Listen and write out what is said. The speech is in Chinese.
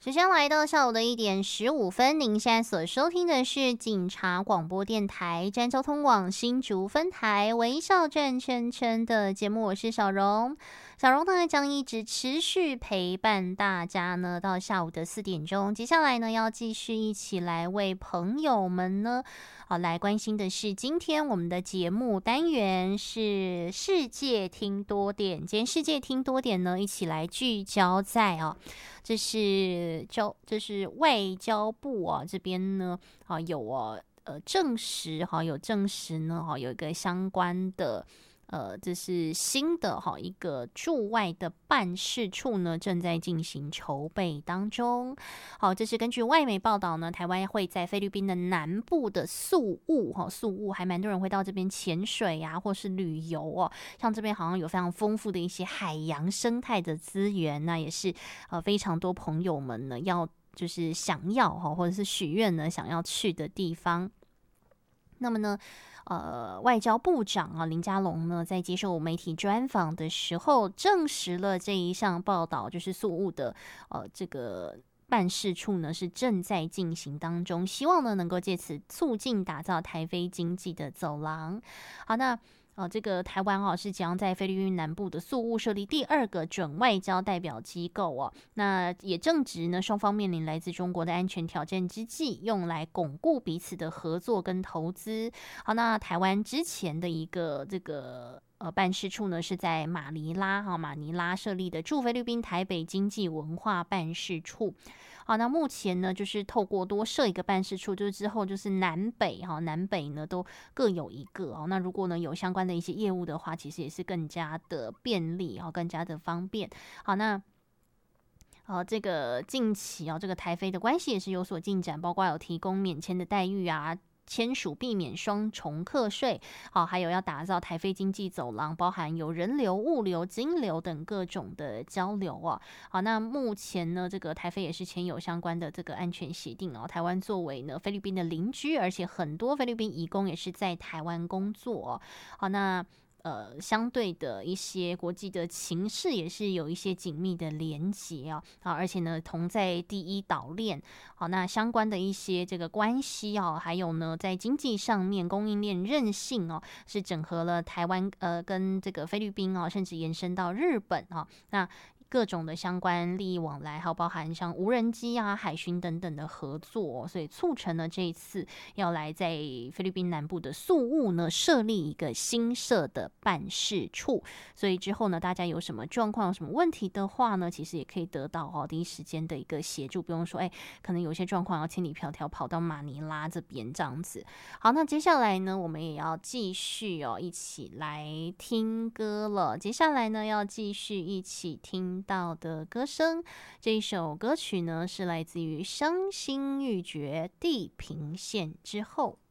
时间来到下午的1点15分，您现在所收听的是警察广播电台詹交通网新竹分台微笑转圈圈的节目，我是小荣。小荣呢将一直持续陪伴大家呢到下午的4点钟。接下来呢要继续一起来为朋友们呢来关心的是，今天我们的节目单元是世界听多点。今天世界听多点呢，一起来聚焦在这是外交部这边呢有证实呢有一个相关的这是新的一个驻外的办事处呢，正在进行筹备当中。这是根据外媒报道呢，台湾会在菲律宾的南部的宿务还蛮多人会到这边潜水啊，或是旅游像这边好像有非常丰富的一些海洋生态的资源，那也是非常多朋友们呢就是想要或者是许愿呢想要去的地方。那么呢外交部长林佳龙呢，在接受媒体专访的时候，证实了这一项报道，就是宿务的这个办事处呢是正在进行当中，希望呢能够借此促进打造台菲经济的走廊。好，那这个台湾是将在菲律宾南部的宿务设立第2个准外交代表机构那也正值呢双方面临来自中国的安全挑战之际，用来巩固彼此的合作跟投资。好，那台湾之前的一个这个办事处呢是在马尼拉设立的驻菲律宾台北经济文化办事处。好，那目前呢就是透过多设一个办事处，就是之后就是南北呢都各有一个那如果呢有相关的一些业务的话，其实也是更加的便利更加的方便。好，那这个近期这个台菲的关系也是有所进展，包括有提供免签的待遇签署避免双重课税，还有要打造台菲经济走廊，包含有人流、物流、金流等各种的交流好，那目前呢，这个台菲也是签有相关的这个安全协定台湾作为呢菲律宾的邻居，而且很多菲律宾移工也是在台湾工作好，那相对的一些国际的情势也是有一些紧密的连结而且呢同在第一岛链好，那相关的一些这个关系还有呢在经济上面供应链韧性是整合了台湾跟这个菲律宾甚至延伸到日本那各种的相关利益往来，还有包含像无人机海巡等等的合作所以促成了这一次要来在菲律宾南部的宿务呢设立一个新设的办事处。所以之后呢，大家有什么状况、有什么问题的话呢，其实也可以得到第一时间的一个协助，不用说可能有些状况要千里迢迢跑到马尼拉这边这样子。好，那接下来呢，我们也要继续一起来听歌了。接下来呢，要继续一起听到的歌声，这一首歌曲呢是来自于伤心欲绝地平线之后。